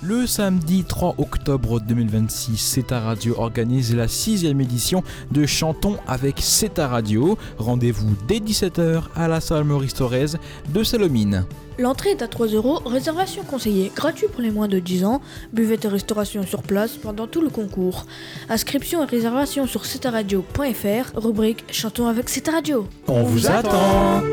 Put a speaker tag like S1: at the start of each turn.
S1: Le samedi 3 octobre 2026, CETA Radio organise la 6e édition de Chantons avec CETA Radio. Rendez-vous dès 17h à la salle Maurice Thorez de Salomine.
S2: L'entrée est à 3€, réservation conseillée, gratuit pour les moins de 10 ans, buvette et restauration sur place pendant tout le concours. Inscription et réservation sur cetaradio.fr, rubrique Chantons avec CETA Radio.
S1: On vous attend.